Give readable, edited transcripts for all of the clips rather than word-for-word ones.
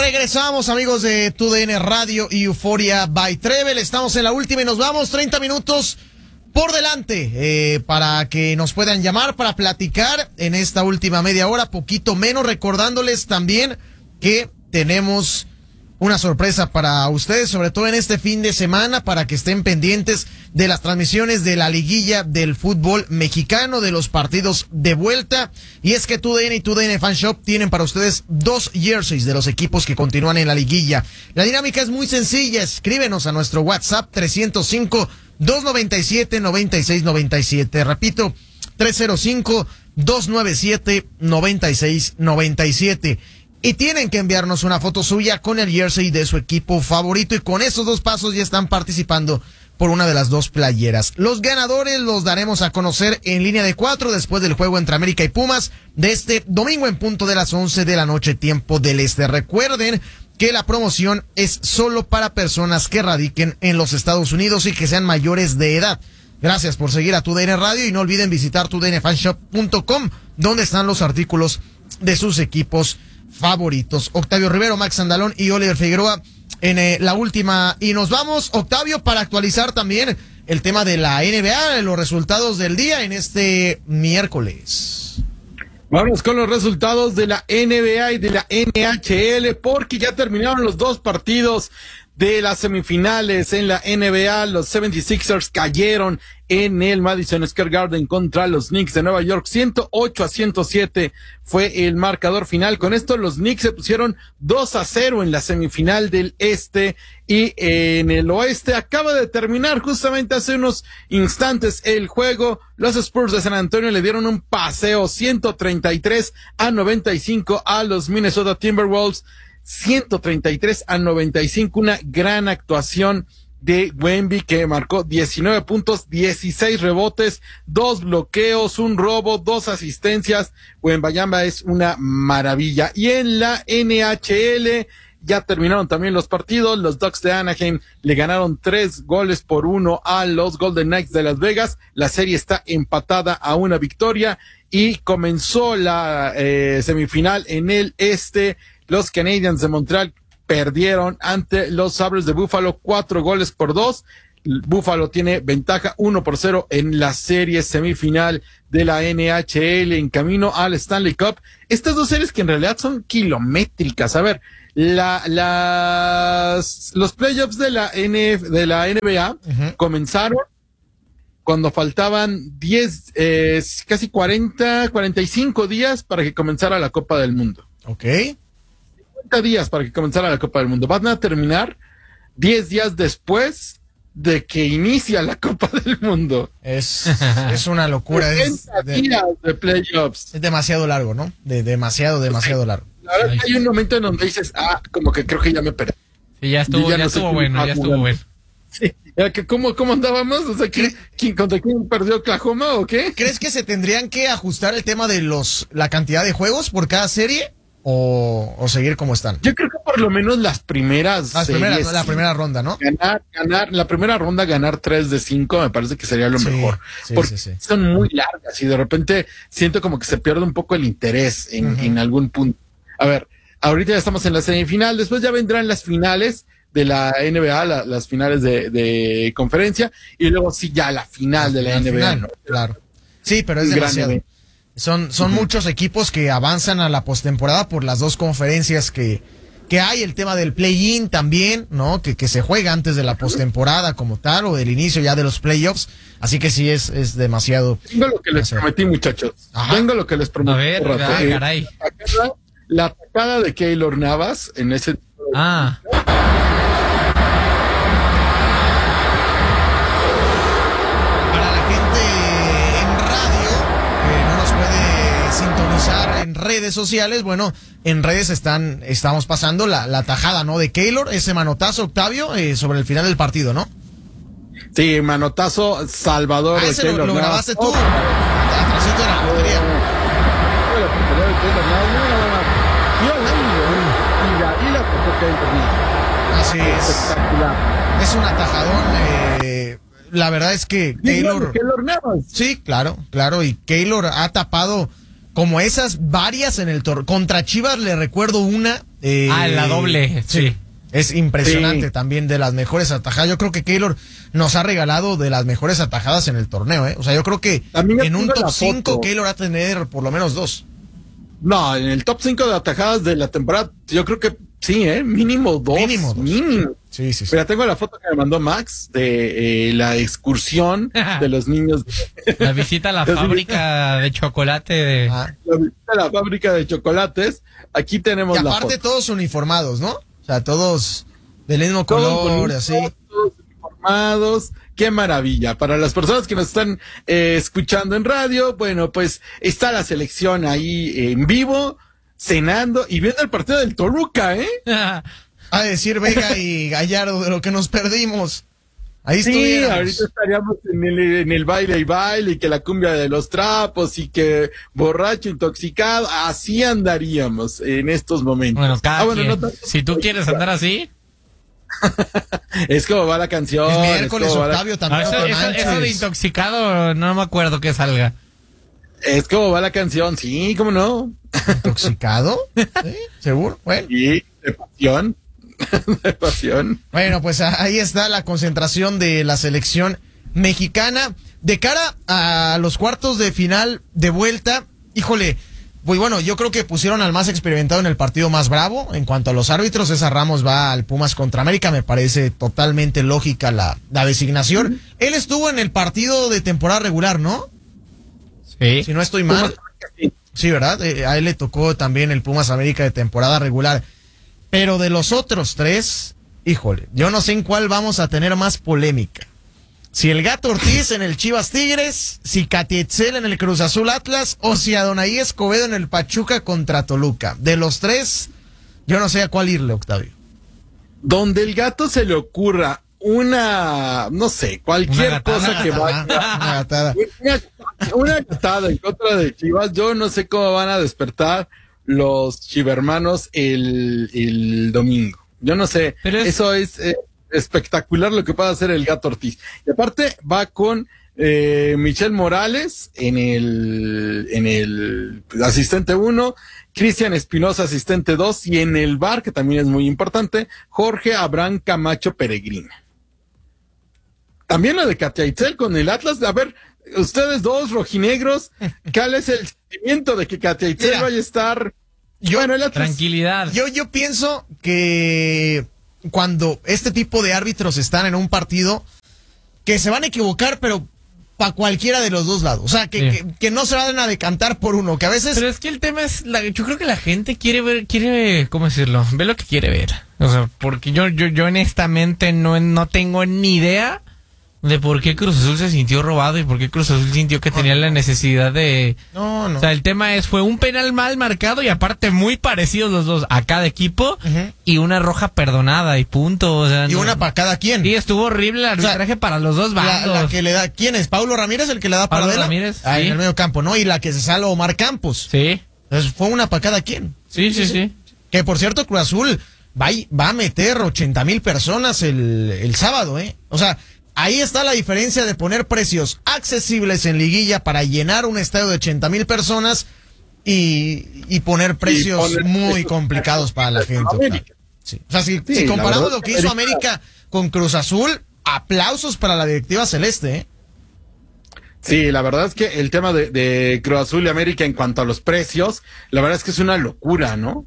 Regresamos, amigos de TUDN Radio y Euforia by Trevel. Estamos en la última y nos vamos 30 minutos por delante para que nos puedan llamar para platicar en esta última media hora, poquito menos, recordándoles también que tenemos una sorpresa para ustedes, sobre todo en este fin de semana, para que estén pendientes de las transmisiones de la liguilla del fútbol mexicano, de los partidos de vuelta. Y es que TUDN y TUDN Fan Shop tienen para ustedes 2 jerseys de los equipos que continúan en la liguilla. La dinámica es muy sencilla. Escríbenos a nuestro WhatsApp 305-297-9697. Repito, 305-297-9697. Y tienen que enviarnos una foto suya con el jersey de su equipo favorito. Y con esos 2 pasos ya están participando por una de las 2 playeras. Los ganadores los daremos a conocer en línea de 4 después del juego entre América y Pumas de este domingo en punto de las 11 de la noche, tiempo del este. Recuerden que la promoción es solo para personas que radiquen en los Estados Unidos y que sean mayores de edad. Gracias por seguir a TUDN Radio y no olviden visitar tudnfanshop.com, donde están los artículos de sus equipos favoritos. Octavio Rivero, Max Andalón y Oliver Figueroa en la última. Y nos vamos, Octavio, para actualizar también el tema de la NBA, los resultados del día en este miércoles. Vamos con los resultados de la NBA y de la NHL, porque ya terminaron los 2 partidos de las semifinales en la NBA. Los 76ers cayeron en el Madison Square Garden contra los Knicks de Nueva York. 108-107 fue el marcador final. Con esto los Knicks se pusieron 2-0 en la semifinal del este, y en el oeste acaba de terminar justamente hace unos instantes el juego. Los Spurs de San Antonio le dieron un paseo 133-95 a los Minnesota Timberwolves. 133-95, una gran actuación de Wemby, que marcó 19 puntos, 16 rebotes, 2 bloqueos, un robo, 2 asistencias. Wembanyama es una maravilla. Y en la NHL ya terminaron también los partidos. Los Ducks de Anaheim le ganaron 3-1 a los Golden Knights de Las Vegas. La serie está empatada a una victoria y comenzó la semifinal en el este. Los Canadiens de Montreal perdieron ante los Sabres de Buffalo 4-2. Buffalo tiene ventaja 1-0 en la serie semifinal de la NHL en camino al Stanley Cup. Estas 2 series que en realidad son kilométricas. A ver, los playoffs de la NBA comenzaron cuando faltaban 10, casi 45 días para que comenzara la Copa del Mundo. Ok. 50 días para que comenzara la Copa del Mundo. Van a terminar 10 días después de que inicia la Copa del Mundo. Es una locura. 60 días de playoffs. Es demasiado largo, ¿no? Demasiado largo. La verdad que hay un momento en donde dices, como que creo que ya me perdí. Sí, ya estuvo bueno. Sí. ¿Cómo andábamos? O sea, ¿contra quién perdió Oklahoma o qué? ¿Crees que se tendrían que ajustar el tema de la cantidad de juegos por cada serie o seguir como están? Yo creo que por lo menos la primera ronda, ¿no? La primera ronda, ganar 3 de 5 me parece que sería lo mejor. Porque son muy largas y de repente siento como que se pierde un poco el interés en algún punto. A ver, ahorita ya estamos en la semifinal, después ya vendrán las finales de la NBA, las finales de conferencia, y luego sí ya la final de la NBA. Final, ¿no? Claro. Sí, pero es demasiado. Son muchos equipos que avanzan a la postemporada por las 2 conferencias que hay, el tema del play-in también, ¿no? Que se juega antes de la postemporada como tal, o del inicio ya de los playoffs. Así que sí es demasiado. Tengo lo que les prometí, muchachos. Tengo lo que les prometí. A ver, caray. La atacada de Keylor Navas en ese... Para la gente en radio que no nos puede sintonizar en redes sociales, bueno, en redes estamos pasando la tajada, ¿no? De Keylor, ese manotazo, Octavio, sobre el final del partido, ¿no? Sí, manotazo salvador de Keylor Navas. Lo grabaste tú, atrásito de la portería. Así es. Es un atajadón. La verdad es que Keylor Navas. Sí, claro. Y Keylor ha tapado como esas varias en el contra Chivas. Le recuerdo una La doble, sí. Es impresionante también, de las mejores atajadas. Yo creo que Keylor nos ha regalado de las mejores atajadas en el torneo, ¿eh? O sea, yo creo que en un top 5 Keylor va a tener por lo menos 2. No, en el top 5 de atajadas de la temporada, yo creo que sí, mínimo 2. Mínimo. Sí. Pero tengo la foto que me mandó Max de la excursión de los niños. La visita a la fábrica de chocolate. La visita a la fábrica de chocolates. Aquí tenemos la foto. Y aparte todos uniformados, ¿no? O sea, todos del mismo color, así. Todos uniformados. Qué maravilla. Para las personas que nos están escuchando en radio, bueno, pues está la selección ahí en vivo, cenando y viendo el partido del Toluca, A decir Vega y Gallardo de lo que nos perdimos. Ahí sí, estuviéramos. ahorita estaríamos en el baile y que la cumbia de los trapos y que borracho, intoxicado, así andaríamos en estos momentos. Bueno, si tú quieres andar así. Es como va la canción. Es miércoles, Octavio también. Eso de intoxicado no me acuerdo que salga. Es como va la canción, sí, ¿cómo no? ¿Intoxicado? ¿Sí? ¿Seguro? Bueno. Y de pasión. De pasión. Bueno, pues ahí está la concentración de la selección mexicana. De cara a los cuartos de final de vuelta, híjole, pues bueno, yo creo que pusieron al más experimentado en el partido más bravo. En cuanto a los árbitros, César Ramos va al Pumas contra América, me parece totalmente lógica la designación. Él estuvo en el partido de temporada regular, ¿no? Sí. Si no estoy mal. Sí, ¿verdad? A él le tocó también el Pumas América de temporada regular. Pero de los otros tres, híjole, yo no sé en cuál vamos a tener más polémica. Si el Gato Ortiz en el Chivas Tigres, si Catietzel en el Cruz Azul Atlas, o si Adonai Escobedo en el Pachuca contra Toluca. De los tres, yo no sé a cuál irle, Octavio. Donde el Gato se le ocurra no sé, cualquier cosa que vaya. Una gatada en contra de Chivas, yo no sé cómo van a despertar los chivermanos el domingo. Yo no sé, eso es espectacular lo que puede hacer el Gato Ortiz. Y aparte va con Michel Morales en el asistente 1, Cristian Espinosa asistente 2 y en el VAR, que también es muy importante, Jorge Abraham Camacho Peregrina. También lo de Catietzel con el Atlas. A ver, ustedes dos rojinegros, ¿cuál es el sentimiento de que Catietzel vaya a estar? Bueno, el Atlas, tranquilidad. Yo pienso que cuando este tipo de árbitros están en un partido, que se van a equivocar, pero para cualquiera de los dos lados. O sea, que no se van a decantar por uno, que a veces... Pero es que el tema es, yo creo que la gente quiere, ¿cómo decirlo? Ve lo que quiere ver. O sea, porque yo honestamente no tengo ni idea de por qué Cruz Azul se sintió robado y por qué Cruz Azul sintió que tenía la necesidad de... No. O sea, el tema fue un penal mal marcado y aparte muy parecidos los dos a cada equipo y una roja perdonada y punto. O sea, y una para cada quien. Sí, estuvo horrible el arbitraje para los dos bandos. La que le da, ¿quién es? ¿Paulo Ramírez el que le da para Adela? Ramírez, en el medio campo, ¿no? Y la que se sale Omar Campos. Sí. Entonces fue una para cada quien. Sí. Que por cierto, Cruz Azul va a meter 80,000 personas el sábado, ¿eh? O sea... Ahí está la diferencia de poner precios accesibles en liguilla para llenar un estadio de 80,000 personas y poner precios muy complicados para la gente. Sí. O sea, si comparamos lo que hizo América con Cruz Azul, aplausos para la directiva celeste, ¿eh? Sí, la verdad es que el tema de Cruz Azul y América en cuanto a los precios, la verdad es que es una locura, ¿no?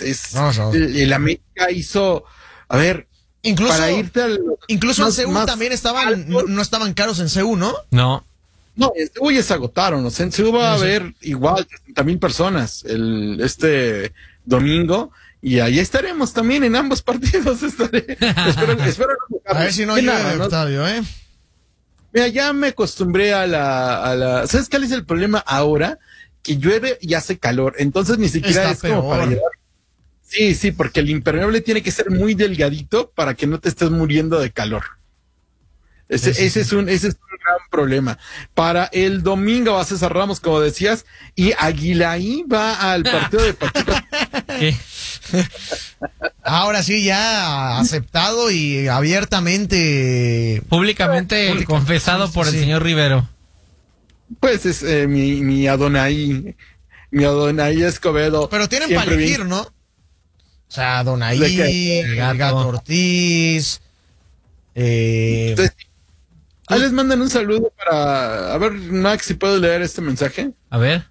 El América hizo, a ver, incluso en CU también no estaban caros en CU, ¿no? No, en CU ya se agotaron, o sea, en CU va a haber igual 30,000 personas este domingo y ahí estaremos también en ambos partidos. Espero a ver si no llueve, Octavio, ¿eh? Mira, ya me acostumbré a la... ¿Sabes cuál es el problema ahora? Que llueve y hace calor, entonces ni siquiera está es como peor. para llevar. Sí, porque el impermeable tiene que ser muy delgadito para que no te estés muriendo de calor. Ese es un gran problema. Para el domingo va César Ramos, como decías, y Aguilaí va al partido de Pachuca. Ahora sí, ya aceptado y abiertamente... Públicamente confesado por el señor Rivero. Pues es mi Adonai Escobedo. Pero tienen para elegir, ¿no? O sea, Donaí, ¿De qué? el Gato Ortiz. Entonces, ahí les mandan un saludo para... A ver, Max, si puedo leer este mensaje. A ver.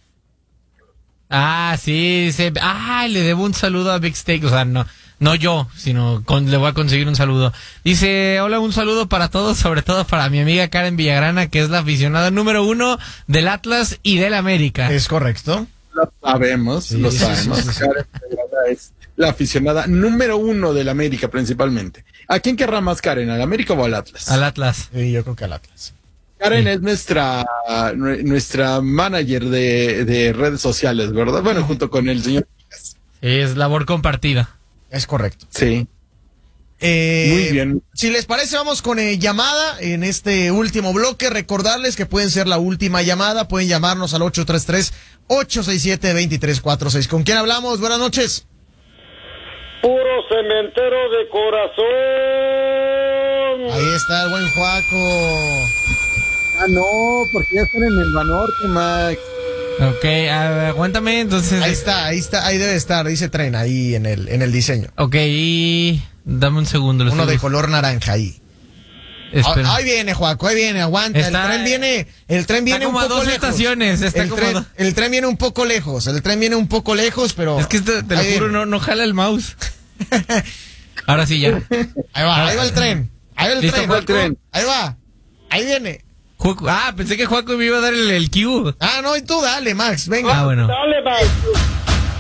Ah, sí, le debo un saludo a Big Steak, o sea, no yo, sino le voy a conseguir un saludo. Dice, hola, un saludo para todos, sobre todo para mi amiga Karen Villagrana, que es la aficionada número 1 del Atlas y del América. Es correcto. Lo sabemos. Sí. Karen Villagrana es la aficionada número 1 del América, principalmente. ¿A quién querrá más, Karen? ¿Al América o al Atlas? Al Atlas. Sí, yo creo que al Atlas. Karen Sí. es nuestra manager de redes sociales, ¿verdad? Bueno, junto con el señor. Sí, es labor compartida. Es correcto. Sí. Muy bien. Si les parece, vamos con llamada en este último bloque. Recordarles que pueden ser la última llamada. Pueden llamarnos al 833-867-2346. ¿Con quién hablamos? Buenas noches. Puro cementero de corazón. Ahí está el buen Juaco. Ah, no, porque ya están en el Banorte, Max. Ok, a ver, aguántame, entonces. Ahí está, ahí debe estar, dice tren, ahí en el diseño. Ok, y dame un segundo. Uno de color naranja ahí. Espera. Ahí viene, Juaco, ahí viene, aguanta. Está- el tren viene como un a poco dos lejos. estaciones, está el como tren, a dos. el tren viene un poco lejos, pero... Es que te lo ahí juro, viene. no jala el mouse. Ahora sí, ya. Ahí va el tren. Ahí va el Listo, tren. Juaco. Ahí va. Ahí viene. Pensé que Juaco me iba a dar el cue. Ah, no, y tú dale, Max, venga. Ah, bueno. Dale, Max.